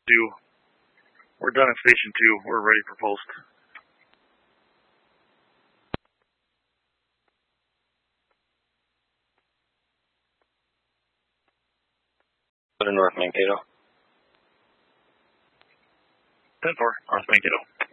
We're done at Station 2. We're ready for post. Go to North Mankato. 10-4, North Mankato.